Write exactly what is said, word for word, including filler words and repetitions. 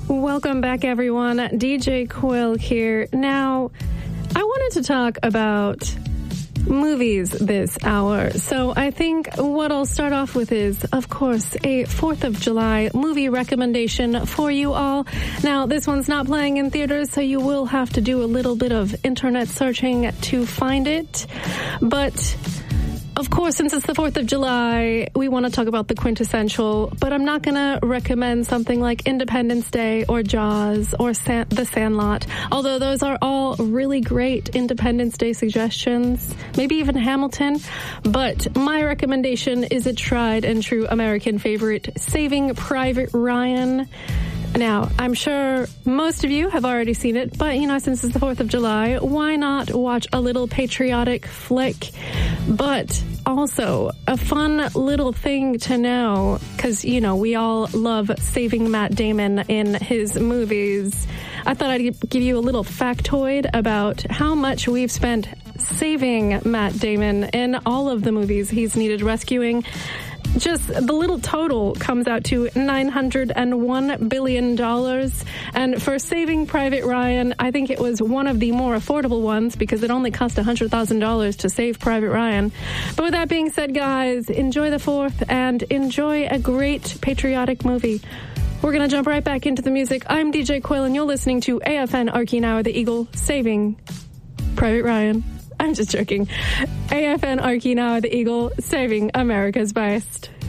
Welcome back, everyone. D J Quill here. Now, I wanted to talk about movies this hour. So I think what I'll start off with is, of course, a fourth of July movie recommendation for you all. Now, this one's not playing in theaters, so you will have to do a little bit of internet searching to find it. But of course, since it's the fourth of July, we want to talk about the quintessential, but I'm not going to recommend something like Independence Day or Jaws or San- The Sandlot, although those are all really great Independence Day suggestions, maybe even Hamilton. But my recommendation is a tried and true American favorite, Saving Private Ryan. Now, I'm sure most of you have already seen it, but, you know, since it's the fourth of July, why not watch a little patriotic flick? But also, a fun little thing to know, because, you know, we all love saving Matt Damon in his movies. I thought I'd give you a little factoid about how much we've spent saving Matt Damon in all of the movies he's needed rescuing. Just the little total comes out to nine hundred one billion dollars. And for Saving Private Ryan, I think it was one of the more affordable ones because it only cost one hundred thousand dollars to save Private Ryan. But with that being said, guys, enjoy the fourth and enjoy a great patriotic movie. We're going to jump right back into the music. I'm D J Quill, and you're listening to A F N Archinauer the Eagle, Saving Private Ryan. I'm just joking. A F N Archinauer the Eagle, saving America's best.